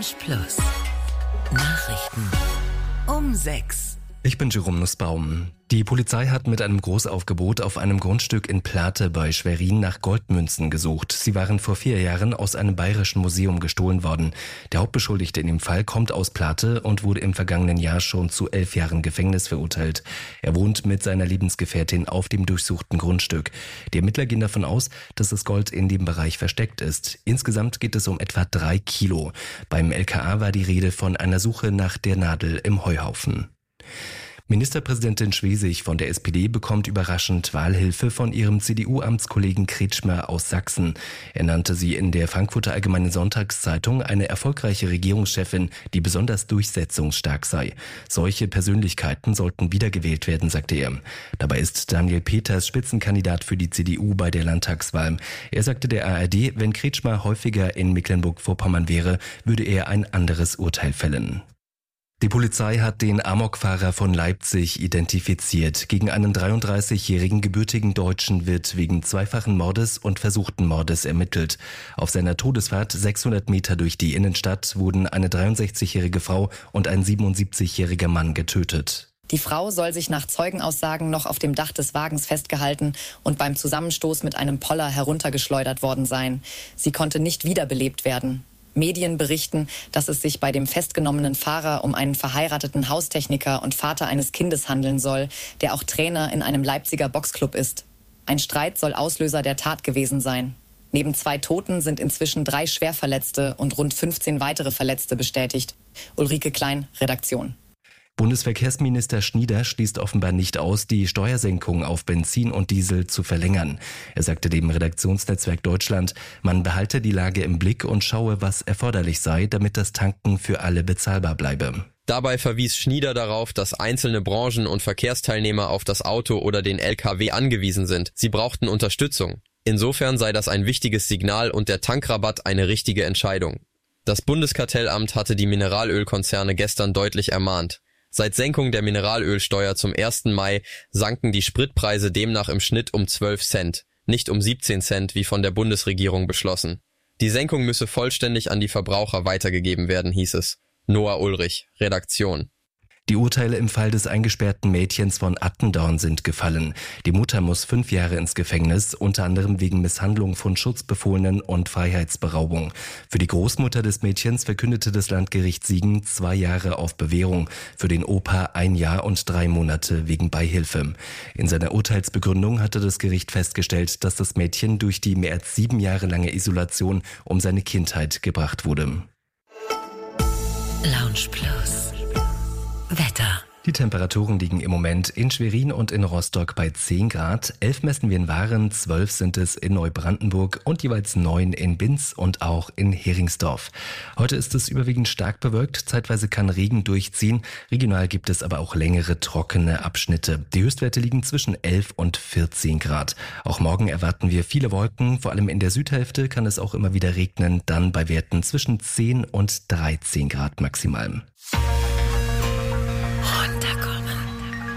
Lounge Plus. Nachrichten um 6. Ich bin Jerome Nussbaum. Die Polizei hat mit einem Großaufgebot auf einem Grundstück in Plate bei Schwerin nach Goldmünzen gesucht. Sie waren vor 4 Jahren aus einem bayerischen Museum gestohlen worden. Der Hauptbeschuldigte in dem Fall kommt aus Plate und wurde im vergangenen Jahr schon zu 11 Jahren Gefängnis verurteilt. Er wohnt mit seiner Lebensgefährtin auf dem durchsuchten Grundstück. Die Ermittler gehen davon aus, dass das Gold in dem Bereich versteckt ist. Insgesamt geht es um etwa 3 Kilo. Beim LKA war die Rede von einer Suche nach der Nadel im Heuhaufen. Ministerpräsidentin Schwesig von der SPD bekommt überraschend Wahlhilfe von ihrem CDU-Amtskollegen Kretschmer aus Sachsen. Er nannte sie in der Frankfurter Allgemeinen Sonntagszeitung eine erfolgreiche Regierungschefin, die besonders durchsetzungsstark sei. Solche Persönlichkeiten sollten wiedergewählt werden, sagte er. Dabei ist Daniel Peters Spitzenkandidat für die CDU bei der Landtagswahl. Er sagte der ARD, wenn Kretschmer häufiger in Mecklenburg-Vorpommern wäre, würde er ein anderes Urteil fällen. Die Polizei hat den Amokfahrer von Leipzig identifiziert. Gegen einen 33-jährigen gebürtigen Deutschen wird wegen zweifachen Mordes und versuchten Mordes ermittelt. Auf seiner Todesfahrt 600 Meter durch die Innenstadt wurden eine 63-jährige Frau und ein 77-jähriger Mann getötet. Die Frau soll sich nach Zeugenaussagen noch auf dem Dach des Wagens festgehalten und beim Zusammenstoß mit einem Poller heruntergeschleudert worden sein. Sie konnte nicht wiederbelebt werden. Medien berichten, dass es sich bei dem festgenommenen Fahrer um einen verheirateten Haustechniker und Vater eines Kindes handeln soll, der auch Trainer in einem Leipziger Boxclub ist. Ein Streit soll Auslöser der Tat gewesen sein. Neben 2 Toten sind inzwischen 3 Schwerverletzte und rund 15 weitere Verletzte bestätigt. Ulrike Klein, Redaktion. Bundesverkehrsminister Schnieder schließt offenbar nicht aus, die Steuersenkung auf Benzin und Diesel zu verlängern. Er sagte dem Redaktionsnetzwerk Deutschland, man behalte die Lage im Blick und schaue, was erforderlich sei, damit das Tanken für alle bezahlbar bleibe. Dabei verwies Schnieder darauf, dass einzelne Branchen und Verkehrsteilnehmer auf das Auto oder den LKW angewiesen sind. Sie brauchten Unterstützung. Insofern sei das ein wichtiges Signal und der Tankrabatt eine richtige Entscheidung. Das Bundeskartellamt hatte die Mineralölkonzerne gestern deutlich ermahnt. Seit Senkung der Mineralölsteuer zum 1. Mai sanken die Spritpreise demnach im Schnitt um 12 Cent, nicht um 17 Cent wie von der Bundesregierung beschlossen. Die Senkung müsse vollständig an die Verbraucher weitergegeben werden, hieß es. Noah Ulrich, Redaktion. Die Urteile im Fall des eingesperrten Mädchens von Attendorn sind gefallen. Die Mutter muss 5 Jahre ins Gefängnis, unter anderem wegen Misshandlung von Schutzbefohlenen und Freiheitsberaubung. Für die Großmutter des Mädchens verkündete das Landgericht Siegen 2 Jahre auf Bewährung, für den Opa 1 Jahr und 3 Monate wegen Beihilfe. In seiner Urteilsbegründung hatte das Gericht festgestellt, dass das Mädchen durch die mehr als 7 Jahre lange Isolation um seine Kindheit gebracht wurde. Lounge Plus. Wetter. Die Temperaturen liegen im Moment in Schwerin und in Rostock bei 10 Grad. 11 messen wir in Waren, 12 sind es in Neubrandenburg und jeweils 9 in Binz und auch in Heringsdorf. Heute ist es überwiegend stark bewölkt, zeitweise kann Regen durchziehen. Regional gibt es aber auch längere trockene Abschnitte. Die Höchstwerte liegen zwischen 11 und 14 Grad. Auch morgen erwarten wir viele Wolken, vor allem in der Südhälfte kann es auch immer wieder regnen, dann bei Werten zwischen 10 und 13 Grad maximal.